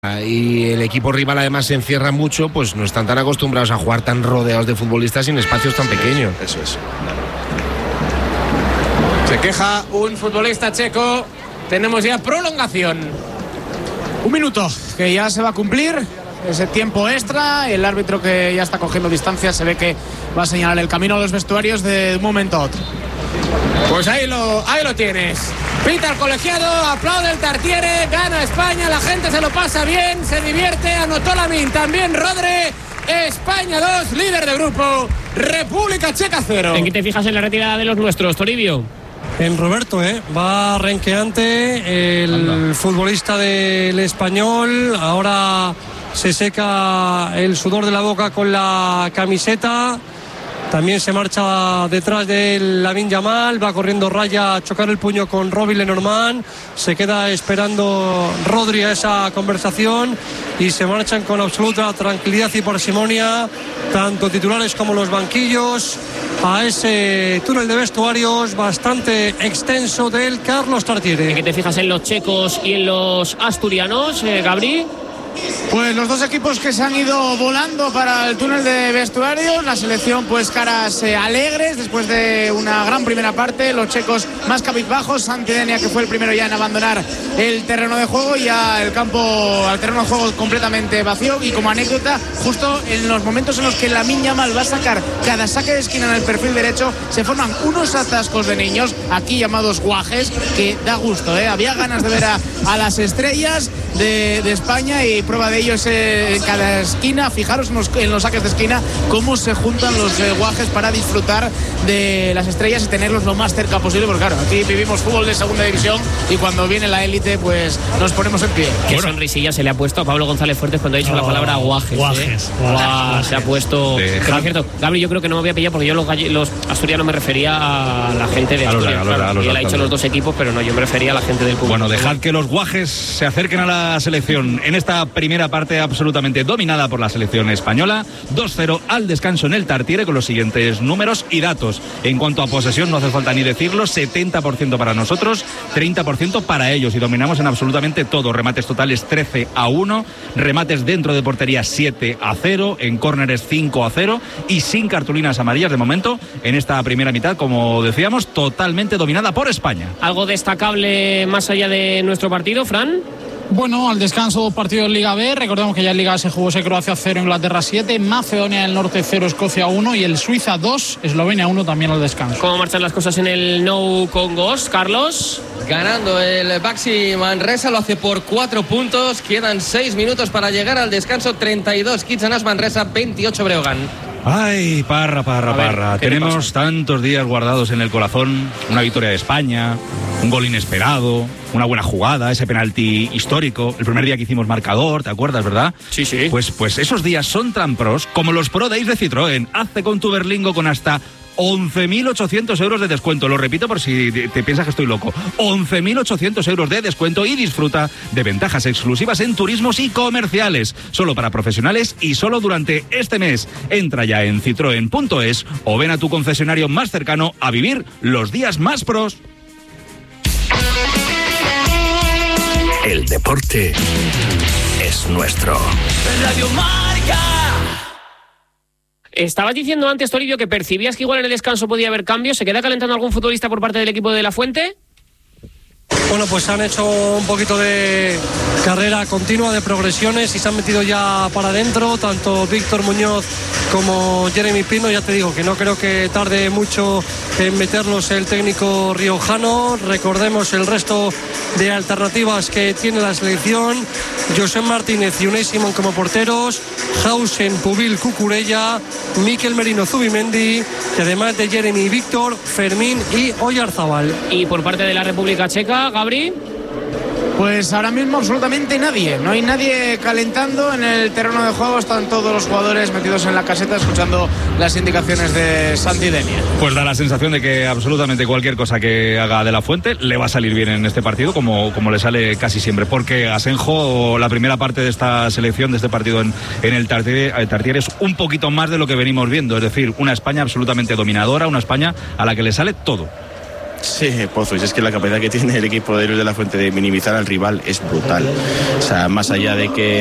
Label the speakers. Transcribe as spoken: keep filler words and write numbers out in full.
Speaker 1: y el equipo rival además se encierra mucho, pues no están tan acostumbrados a jugar tan rodeados de futbolistas en espacios tan pequeños.
Speaker 2: Eso es. Se queja un futbolista checo. Tenemos ya prolongación.
Speaker 3: Un minuto que ya se va a cumplir. Ese tiempo extra. El árbitro, que ya está cogiendo distancia, se ve que va a señalar el camino a los vestuarios de un momento a otro.
Speaker 2: Pues ahí lo, ahí lo tienes. Pita el colegiado, aplaude el Tartiere, gana España, la gente se lo pasa bien, se divierte, anotó Lamin, también Rodri. España dos, líder de grupo, República Checa cero.
Speaker 4: ¿En qué te fijas en la retirada de los nuestros, Toribio?
Speaker 5: En Roberto, ¿eh? Va renqueante el Anda. futbolista del Español. Ahora se seca el sudor de la boca con la camiseta. También se marcha detrás de Lamine Yamal, va corriendo Raya a chocar el puño con Robbie Lenormand, se queda esperando Rodri a esa conversación y se marchan con absoluta tranquilidad y parsimonia, tanto titulares como los banquillos, a ese túnel de vestuarios bastante extenso del Carlos Tartiere.
Speaker 4: ¿En qué te fijas en los checos y en los asturianos, eh, Gabri?
Speaker 3: Pues los dos equipos que se han ido volando para el túnel de vestuarios. La selección, pues caras eh, alegres después de una gran primera parte. Los checos más cabizbajos. Santi Denia, que fue el primero ya en abandonar el terreno de juego, y ya el campo, el terreno de juego completamente vacío. Y como anécdota, justo en los momentos en los que Lamine Yamal va a sacar cada saque de esquina en el perfil derecho, se forman unos atascos de niños, aquí llamados guajes, que da gusto, ¿eh? Había ganas de ver a, a las estrellas de, de España, y prueba de ello es eh, en cada esquina. Fijaros en los, en los saques de esquina cómo se juntan los eh, guajes para disfrutar de las estrellas y tenerlos lo más cerca posible, porque claro, aquí vivimos fútbol de segunda división y cuando viene la élite pues nos ponemos en pie.
Speaker 4: Qué bueno. Sonrisilla se le ha puesto a Pablo González Fuertes cuando ha dicho oh, la palabra guajes.
Speaker 6: Guajes.
Speaker 4: ¿eh? Guajes, guajes. Se ha puesto... Sí. Pero es cierto, Gabri, yo creo que no me voy a pillar porque yo los, los asturianos me refería a la gente de Asturias. A los, claro, a los, y él ha dicho los dos equipos, pero no, yo me refería a la gente del público.
Speaker 6: Bueno, dejad que los guajes se acerquen a la selección en esta primera parte absolutamente dominada por la selección española. dos cero al descanso en el Tartiere, con los siguientes números y datos. En cuanto a posesión, no hace falta ni decirlo, setenta por ciento para nosotros, treinta por ciento para ellos, y dominamos en absolutamente todo. Remates totales trece a uno, remates dentro de portería siete a cero, en córneres cinco a cero, y sin cartulinas amarillas de momento en esta primera mitad, como decíamos, totalmente dominada por España.
Speaker 4: ¿Algo destacable más allá de nuestro partido, Fran?
Speaker 3: Bueno, al descanso, partido en Liga B. Recordemos que ya en Liga se jugó ese Croacia cero, Inglaterra siete, Macedonia del Norte cero, Escocia uno, y el Suiza dos, Eslovenia uno también al descanso.
Speaker 4: ¿Cómo marchan las cosas en el Nou Congos, Carlos?
Speaker 7: Ganando el Baxi Manresa, lo hace por cuatro puntos. Quedan seis minutos para llegar al descanso. treinta y dos Kitsanas Manresa, veintiocho Breogán.
Speaker 6: Ay, Parra, Parra, ver, Parra. Tenemos tantos días guardados en el corazón. Una victoria de España, un gol inesperado, una buena jugada, ese penalti histórico, el primer día que hicimos marcador, ¿te acuerdas, verdad?
Speaker 4: Sí, sí.
Speaker 6: Pues, pues esos días son tan pros como los Pro Days de Citroën. Hazte con tu Berlingo con hasta once mil ochocientos euros de descuento. Lo repito por si te piensas que estoy loco. once mil ochocientos euros de descuento, y disfruta de ventajas exclusivas en turismos y comerciales. Solo para profesionales y solo durante este mes. Entra ya en citroen punto es o ven a tu concesionario más cercano a vivir los días más pros.
Speaker 8: El deporte es nuestro.
Speaker 4: Radio Marca. Estabas diciendo antes, Toribio, que percibías que igual en el descanso podía haber cambios. ¿Se queda calentando algún futbolista por parte del equipo de La Fuente?
Speaker 5: Bueno, pues han hecho un poquito de carrera continua, de progresiones, y se han metido ya para adentro, tanto Víctor Muñoz como Jeremy Pino. Ya te digo que no creo que tarde mucho en meterlos el técnico riojano. Recordemos el resto de alternativas que tiene la selección: José Martínez y Unai Simón como porteros, Hausen, Pubil, Cucurella, Mikel Merino, Zubimendi, y además de Jeremy, Víctor, Fermín y Oyarzabal.
Speaker 4: Y por parte de la República Checa, Gabri.
Speaker 3: Pues ahora mismo absolutamente nadie, no hay nadie calentando en el terreno de juego. Están todos los jugadores metidos en la caseta escuchando las indicaciones de Santi Denia.
Speaker 6: Pues da la sensación de que absolutamente cualquier cosa que haga De La Fuente le va a salir bien en este partido, como, como le sale casi siempre, porque Asenjo, la primera parte de esta selección, de este partido en, en el Tartiere, Tartiere, es un poquito más de lo que venimos viendo, es decir, una España absolutamente dominadora, una España a la que le sale todo.
Speaker 9: Sí, Pozo, es que la capacidad que tiene el equipo de Luis de la Fuente de minimizar al rival es brutal. O sea, más allá de que